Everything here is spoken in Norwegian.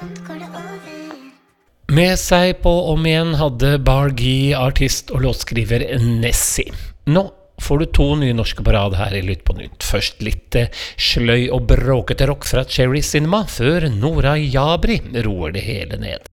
Med seg på om igjen hadde Bargy, artist og låtskriver Nessie. Nå får du 2 nye norske på rad her i Lytt på nytt. Først litt sløy og bråkete rock fra Cherry Cinema, før Nora Jabri roer det hele ned.